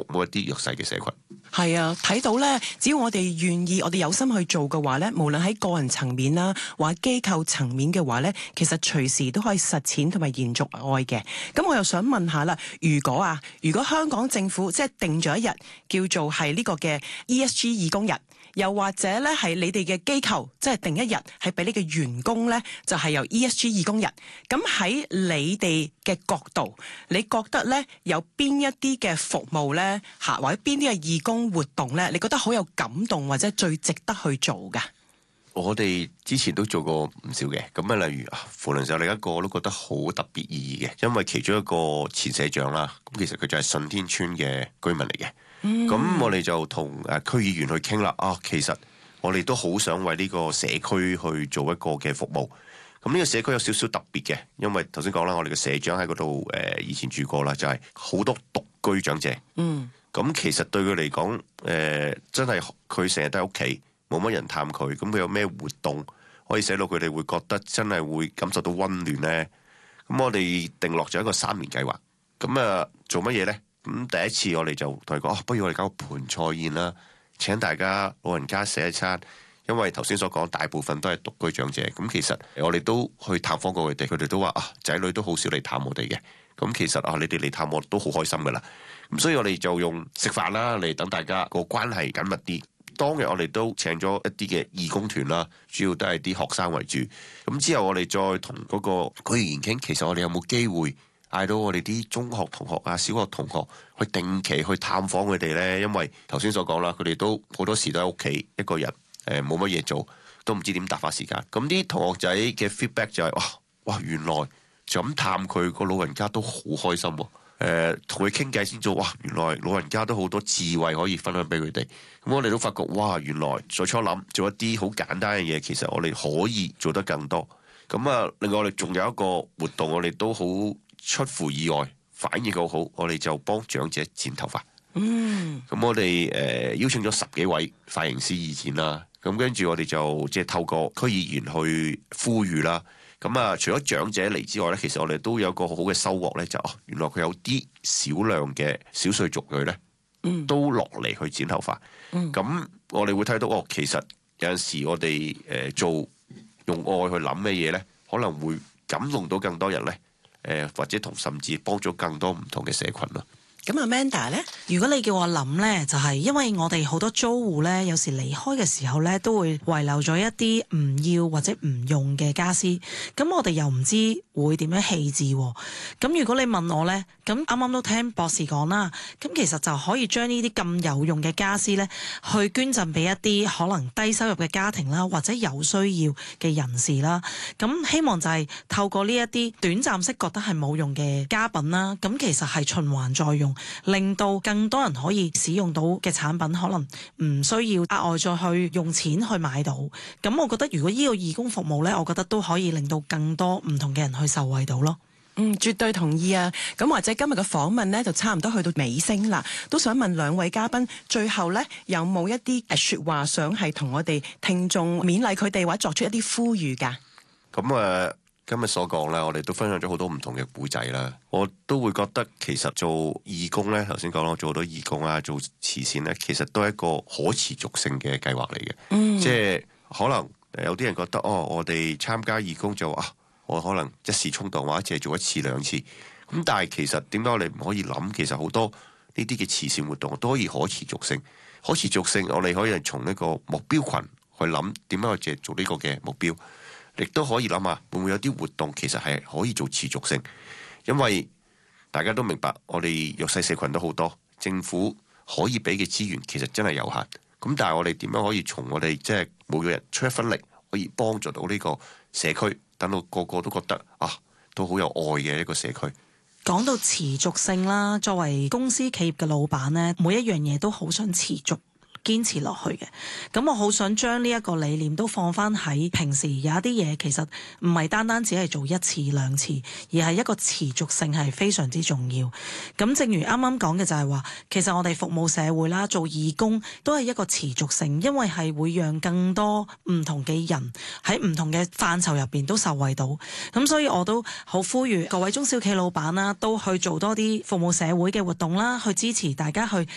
務一啲弱勢嘅社群。 係啊，睇到咧，只要我哋願意，我哋有心去做嘅話咧，無論喺個人層面啦，或者機構層面嘅話咧，其實隨時都可以實踐同埋延續愛嘅。咁我又想問下啦，如果香港政府即係定咗一日叫做係呢個嘅 ESG 義工日，又或者咧係你哋嘅機構即係定一日係俾你嘅員工咧，就係由 ESG 義工日。咁喺你哋嘅角度，你覺得咧有邊一啲嘅服務咧嚇，或者邊啲嘅義工活動咧，你覺得好有感動或者最值得去做㗎？ 我哋之前都做過唔少嘅，咁啊，例如扶輪社另一個我都覺得好特別意義嘅，因為其中一個前社長啦，咁其實佢就係順天村嘅居民嚟嘅。咁我哋就同區議員去傾啦，其實我哋都好想為呢個社區去做一個嘅服務。咁呢個社區有少少特別嘅，因為頭先講啦，我哋嘅社長喺嗰度以前住過啦，就係好多獨居長者。咁其實對佢嚟講，真係佢成日都喺屋企，冇乜人探佢。咁佢有咩活動可以使到佢哋會覺得真係會感受到溫暖呢？咁我哋定落咗一個3年計劃。咁做乜嘢呢？咁第一次我哋就同佢講，不如我哋搞個盤菜宴啦，請大家老人家食一餐。因為頭先所講大部分都係獨居長者，咁其實我哋都去探訪過佢哋，佢哋都話仔女都好少嚟探我哋嘅。咁其實你哋嚟探我都好開心噶啦。咁所以我哋就用食飯啦嚟等大家個關係緊密啲。當日我哋都請咗一啲嘅義工團啦，主要都係啲學生為主。咁之後我哋再同嗰個區議員傾，其實我哋有冇機會嗌到我哋啲中學同學啊、小學同學去定期去探訪佢哋呢？因為頭先所講啦，佢哋都好多時都喺屋企一個人，冇乜嘢做，都唔知點打發時間。咁啲同學仔嘅 feedback 就係哇，原來就咁探佢個老人家都好開心喎。同佢傾偈先做，哇！原來老人家都好多智慧可以分享俾佢哋。咁我哋都發覺，哇！原來最初諗做一啲好簡單嘅嘢，其實我哋可以做得更多。咁另外我哋仲有一個活動，我哋都好出乎意外，反應好好。我哋就幫長者剪頭髮。咁我哋邀請咗10幾位髮型師意見啦。咁跟住我哋就即係透過區議員去呼籲啦。咁除咗長者嚟之外咧，其實我哋都有個好好嘅收穫咧，就原來佢有啲少量嘅少數族裔咧，都落嚟去剪頭髮。咁我哋會睇到其實有陣時我哋做用愛去諗嘅嘢咧，可能會感動到更多人咧，或者甚至幫咗更多唔同嘅社群咯。 咁Amanda咧， 如果你叫我諗咧，就係因為我哋好多租戶咧，有時離開嘅時候咧，都會遺留咗一啲唔要或者唔用嘅家私，咁我哋又唔知會點樣棄置。咁如果你問我咧，咁啱啱都聽博士講啦，咁其實就可以將呢啲咁有用嘅家私咧，去捐贈俾一啲可能低收入嘅家庭啦，或者有需要嘅人士啦。咁希望就係透過呢一啲短暫式覺得係冇用嘅家品啦，咁其實係循環再用，令到更多人可以使用到嘅產品，可能唔需要額外再去用錢去買到。咁我覺得如果呢個義工服務呢，我覺得都可以令到更多唔同嘅人去受惠到咯。 絕對同意啊！咁或者今日嘅訪問呢，就差唔多去到尾聲啦，都想問兩位嘉賓，最後呢，有冇一啲説話想係同我哋聽眾勉勵佢哋，或者作出一啲呼籲㗎？ 咁今日所講咧，我哋都分享咗好多唔同嘅故仔啦。我都會覺得其實做義工咧，頭先講啦，做好多義工啊，做慈善咧，其實都係一個可持續性嘅計劃嚟嘅。即係可能有啲人覺得我哋參加義工就我可能一時衝動或者只係做1次2次。咁但係其實點解我哋唔可以諗？其實好多呢啲嘅慈善活動都可以可持續性。可持續性，我哋可以從呢個目標群去諗點樣去做呢個嘅目標。亦都可以諗下，會唔會有啲活動其實係可以做持續性？因為大家都明白，我哋弱勢社群都好多，政府可以俾嘅資源其實真係有限。咁但係我哋點樣可以從我哋即係每個人出一分力，可以幫助到呢個社區，等到個個都覺得都好有愛嘅一個社區。 講到持續性啦，作為公司企業嘅老闆呢，每一樣嘢都好想持續堅持落去嘅。咁我好想將呢一個理念都放翻喺平時，有一啲嘢其實唔係單單只係做1次2次，而係一個持續性係非常之重要。咁正如啱啱講嘅就係話，其實我哋服務社會啦，做義工都係一個持續性，因為係會讓更多唔同嘅人喺唔同嘅範疇入邊都受惠到。咁所以我都好呼籲各位中小企老闆啦，都去做多啲服務社會嘅活動啦，去支持大家去